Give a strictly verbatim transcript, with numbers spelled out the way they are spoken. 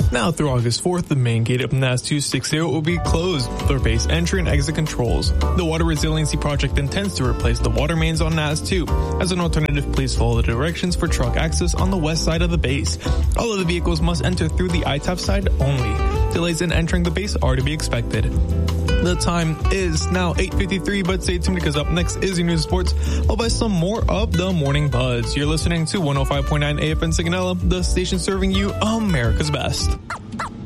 Now through August fourth, the main gate of N A S two sixty will be closed for base entry and exit controls. The Water Resiliency Project intends to replace the water mains on N A S two. As an alternative, please follow the directions for truck access on the west side of the base. All of the vehicles must enter through the I T A F side only. Delays in entering the base are to be expected. The time is now eight fifty-three, but stay tuned because up next is your news and sports, followed by some more of the Morning Buzz. You're listening to one oh five point nine A F M Signella, the station serving you America's best.